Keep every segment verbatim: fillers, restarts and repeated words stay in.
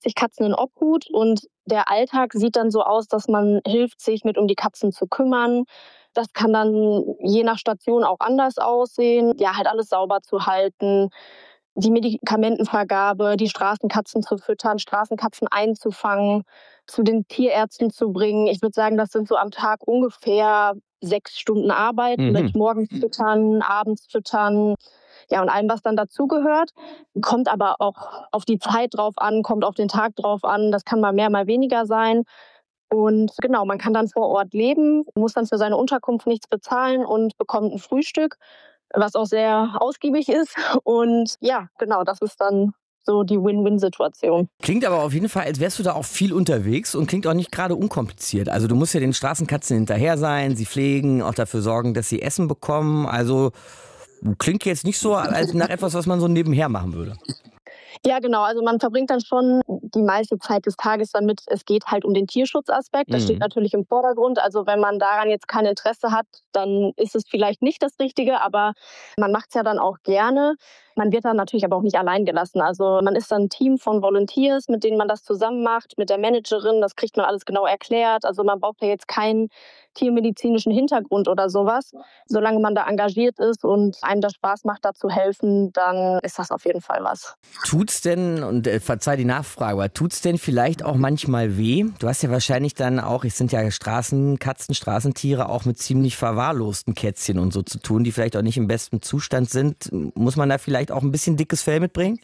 sechzig Katzen in Obhut und der Alltag sieht dann so aus, dass man hilft, sich mit um die Katzen zu kümmern. Das kann dann je nach Station auch anders aussehen. Ja, halt alles sauber zu halten, die Medikamentenvergabe, die Straßenkatzen zu füttern, Straßenkatzen einzufangen, zu den Tierärzten zu bringen. Ich würde sagen, das sind so am Tag ungefähr sechs Stunden Arbeit Mhm. mit morgens füttern, abends füttern, ja, und allem, was dann dazugehört. Kommt aber auch auf die Zeit drauf an, kommt auf den Tag drauf an. Das kann mal mehr, mal weniger sein. Und genau, man kann dann vor Ort leben, muss dann für seine Unterkunft nichts bezahlen und bekommt ein Frühstück, was auch sehr ausgiebig ist. Und ja, genau, das ist dann so die Win-Win-Situation. Klingt aber auf jeden Fall, als wärst du da auch viel unterwegs und klingt auch nicht gerade unkompliziert. Also du musst ja den Straßenkatzen hinterher sein, sie pflegen, auch dafür sorgen, dass sie Essen bekommen. Also klingt jetzt nicht so als nach etwas, was man so nebenher machen würde. Ja, genau. Also man verbringt dann schon die meiste Zeit des Tages damit. Es geht halt um den Tierschutzaspekt. Das Mhm. steht natürlich im Vordergrund. Also wenn man daran jetzt kein Interesse hat, dann ist es vielleicht nicht das Richtige. Aber man macht es ja dann auch gerne. Man wird dann natürlich aber auch nicht allein gelassen. Also man ist dann ein Team von Volunteers, mit denen man das zusammen macht, mit der Managerin. Das kriegt man alles genau erklärt. Also man braucht ja jetzt keinen tiermedizinischen Hintergrund oder sowas. Solange man da engagiert ist und einem das Spaß macht, da zu helfen, dann ist das auf jeden Fall was. Tut's denn, und äh, verzeih die Nachfrage, aber tut's denn vielleicht auch manchmal weh? Du hast ja wahrscheinlich dann auch, es sind ja Straßenkatzen, Straßentiere, auch mit ziemlich verwahrlosten Kätzchen und so zu tun, die vielleicht auch nicht im besten Zustand sind. Muss man da vielleicht auch ein bisschen dickes Fell mitbringen?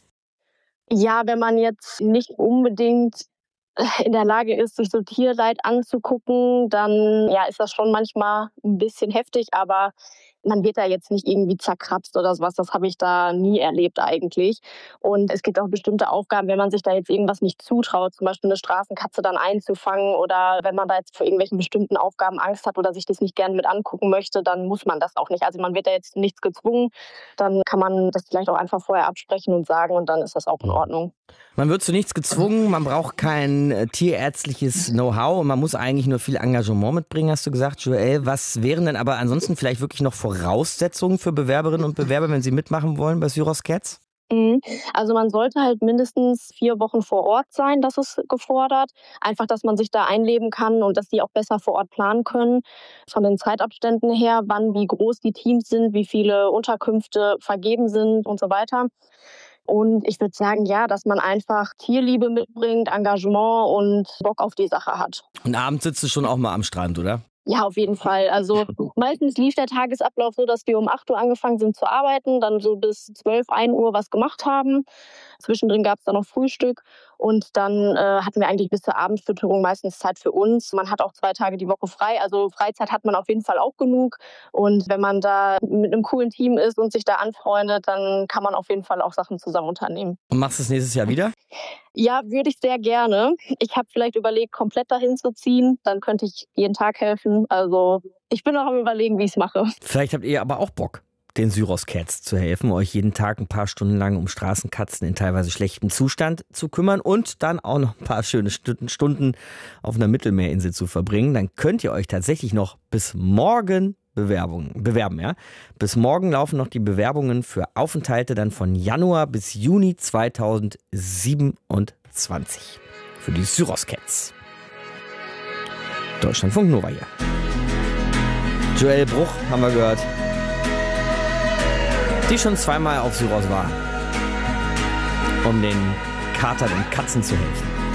Ja, wenn man jetzt nicht unbedingt in der Lage ist, sich so Tierleid anzugucken, dann ja, ist das schon manchmal ein bisschen heftig, aber man wird da jetzt nicht irgendwie zerkratzt oder sowas. Das habe ich da nie erlebt eigentlich. Und es gibt auch bestimmte Aufgaben, wenn man sich da jetzt irgendwas nicht zutraut, zum Beispiel eine Straßenkatze dann einzufangen oder wenn man da jetzt vor irgendwelchen bestimmten Aufgaben Angst hat oder sich das nicht gerne mit angucken möchte, dann muss man das auch nicht. Also man wird da jetzt nichts gezwungen, dann kann man das vielleicht auch einfach vorher absprechen und sagen und dann ist das auch in Ordnung. Man wird zu nichts gezwungen, man braucht kein äh, tierärztliches Know-how und man muss eigentlich nur viel Engagement mitbringen, hast du gesagt, Joelle. Was wären denn aber ansonsten vielleicht wirklich noch Voraussetzungen für Bewerberinnen und Bewerber, wenn sie mitmachen wollen bei Syros Cats? Mhm. Also man sollte halt mindestens vier Wochen vor Ort sein, das ist gefordert. Einfach, dass man sich da einleben kann und dass die auch besser vor Ort planen können. Von den Zeitabständen her, wann, wie groß die Teams sind, wie viele Unterkünfte vergeben sind und so weiter. Und ich würde sagen, ja, dass man einfach Tierliebe mitbringt, Engagement und Bock auf die Sache hat. Und abends sitzt du schon auch mal am Strand, oder? Ja, auf jeden Fall. Also meistens lief der Tagesablauf so, dass wir um acht Uhr angefangen sind zu arbeiten, dann so bis zwölf, ein Uhr was gemacht haben. Zwischendrin gab es dann noch Frühstück und dann äh, hatten wir eigentlich bis zur Abendfütterung meistens Zeit für uns. Man hat auch zwei Tage die Woche frei, also Freizeit hat man auf jeden Fall auch genug. Und wenn man da mit einem coolen Team ist und sich da anfreundet, dann kann man auf jeden Fall auch Sachen zusammen unternehmen. Und machst du es nächstes Jahr wieder? Ja, würde ich sehr gerne. Ich habe vielleicht überlegt, komplett dahin zu ziehen. Dann könnte ich jeden Tag helfen. Also ich bin noch am Überlegen, wie ich es mache. Vielleicht habt ihr aber auch Bock, den Syros Cats zu helfen, euch jeden Tag ein paar Stunden lang um Straßenkatzen in teilweise schlechtem Zustand zu kümmern und dann auch noch ein paar schöne Stunden auf einer Mittelmeerinsel zu verbringen. Dann könnt ihr euch tatsächlich noch bis morgen Bewerbungen, bewerben, ja. Bis morgen laufen noch die Bewerbungen für Aufenthalte dann von Januar bis Juni zweitausendsiebenundzwanzig für die Syros Cats. Deutschlandfunk Nova hier. Joelle Bruch haben wir gehört, die schon zweimal auf Syros war, um den Katern und Katzen zu helfen.